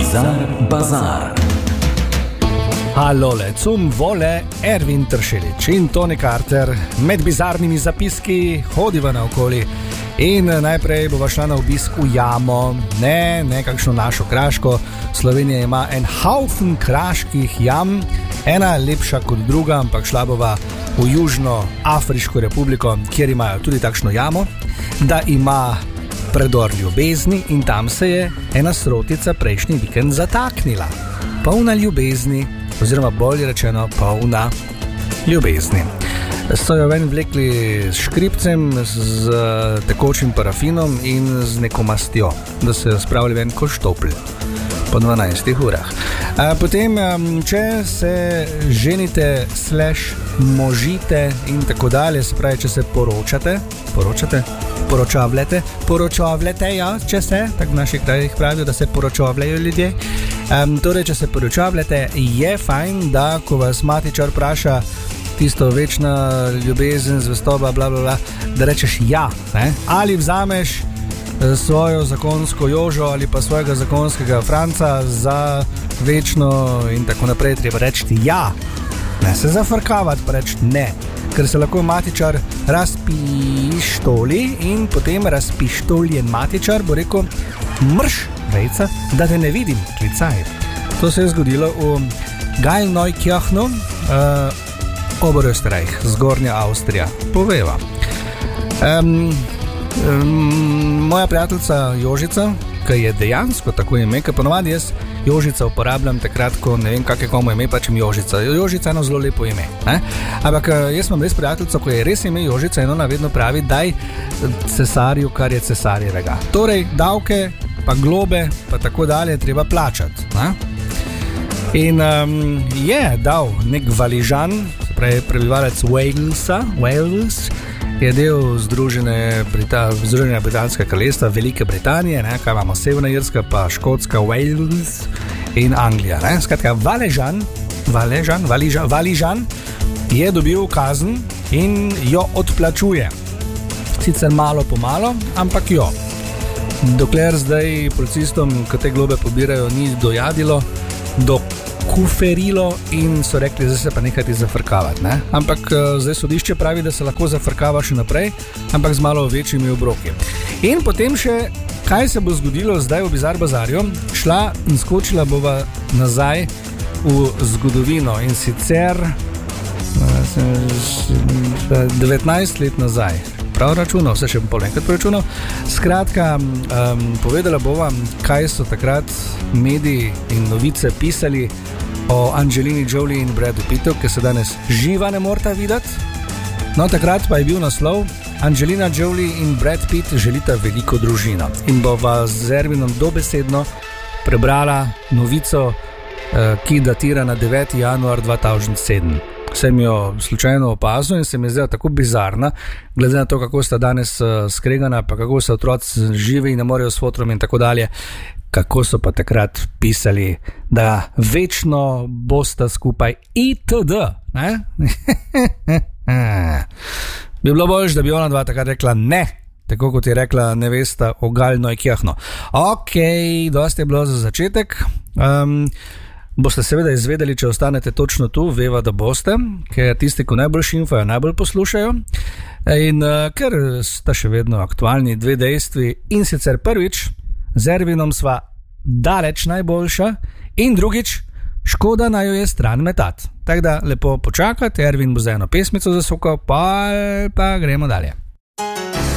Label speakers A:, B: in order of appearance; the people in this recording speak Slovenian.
A: Bizar Bazar.
B: Allora, zum vole Ervin Tršelič in Tony Carter med bizarnimi zapiski hodiva naokoli. In najprej bova šla na obisk v jamo, ne kakšno našo kraško. Slovenija ima en haufen kraških jam, ena lepša kot druga, ampak šla bova v Južno Afriško republiko, kjer imajo tudi takšno jamo, da ima predor ljubezni in tam se je ena srotica prejšnji vikend zataknila. Polna ljubezni, oziroma bolje rečeno polna ljubezni. So jo ven vlekli s škripcem, z tekočim parafinom in z neko mastjo, da se jo spravili ven kot štopl po 12 urah. Potem, če se ženite / možite in tako dalje, se pravi, če se poročavljate, ja, če se, tako v naših krajih pravijo, da se poročavljajo ljudje. Torej, če se poročavljate, je fajn, da ko vas matičar vpraša tisto večna ljubezen, zvestoba, bla, bla, bla, da rečeš ja, ne? Ali vzameš svojo zakonsko Jožo ali pa svojega zakonskega Franca za večno in tako naprej, treba reči ja, ne se zafrkavati pa reči ne, ker se lahko matičar razpištoli in potem razpištoljen matičar bo rekel mrš, vejca, da te ne vidim, klicaj. To se je zgodilo v Geilneukirchnu, Oberösterreich, Zgornja Avstrija, poveva. Moja prijateljica Jožica, ki je dejansko tako ime, ker ponovadi jaz Jožica uporabljam takrat, ko ne vem, kak je komu ime, pač im Jožica. Jožica je eno zelo lepo ime, ne? Ampak jaz imam res prijateljico, ko je res ime Jožica in ona vedno pravi, daj cesarju, kar je cesarjevega. Torej, davke, pa globe, pa tako dalje treba plačati, ne? In je dal nek Valižan, se pravi prebivalec Wales, je del Združenega britanskega kraljestva, Velike Britanije, ne, kaj imamo, Severna Irska, pa Škotska, Wales in Anglija, ne. Skratka, Valižan je dobil kazen in jo odplačuje. Sicer malo po malo, ampak jo. Dokler zdaj policistom, ki te globe pobirajo, ni dojadilo, dokuferilo in so rekli, zdaj se pa nehati zafrkavati, ne? Ampak zdaj sodišče pravi, da se lahko zafrkava še naprej, ampak z malo večjimi obroki. In potem še, kaj se bo zgodilo zdaj v Bizar Bazarju, šla in skočila bova nazaj v zgodovino in sicer 19 let nazaj. Prav računal, vse še pol enkrat računal. Skratka, povedala bova, kaj so takrat mediji in novice pisali o Angelini Jolie in Bradu Pittu, ki se danes živa ne morata videti. No, takrat pa je bil naslov Angelina Jolie in Brad Pitt želita veliko družino. In bova z Ervinom dobesedno prebrala novico, ki datira na 9. januar 2007. Sem jo slučajno opazil in se mi je zdela tako bizarna, glede na to, kako sta danes skregana, pa kako so otroci živi in ne morejo s fotrom in tako dalje, kako so pa takrat pisali, da večno bosta skupaj itd. Ne? Bi bilo boljše, da bi ona dva takrat rekla ne, tako kot je rekla nevesta o Geilneukirchnu. Ok, dosti je bilo za začetek. Boste seveda izvedeli, če ostanete točno tu, veva, da boste, ker tisti, ko najbolj šimfajo, najbolj poslušajo. In ker sta še vedno aktualni dve dejstvi, in sicer prvič, z Ervinom sva daleč najboljša in drugič, škoda naj jo je stran metat. Tako da lepo počakajte, Ervin bo za eno pesmico zasukal, pa gremo dalje.